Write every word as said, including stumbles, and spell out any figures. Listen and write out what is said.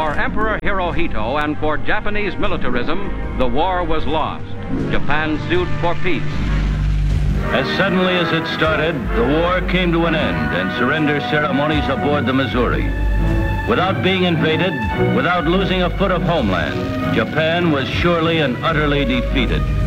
For Emperor Hirohito and for Japanese militarism, the war was lost. Japan sued for peace. As suddenly as it started, the war came to an end and surrender ceremonies aboard the Missouri. Without being invaded, without losing a foot of homeland, Japan was surely and utterly defeated.